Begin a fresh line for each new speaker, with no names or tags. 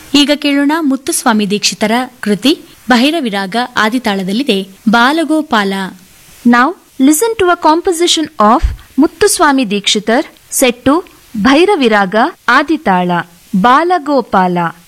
ಈಗ ಕೇಳೋಣ ಮುತ್ತುಸ್ವಾಮಿ ದೀಕ್ಷಿತರ ಕೃತಿ ಭೈರವಿರಾಗ ಆದಿತಾಳದಲ್ಲಿದೆ Balagopala.
Now listen to a composition of Muthuswami Dikshitar set to Bhairaviraga Aditala Balagopala.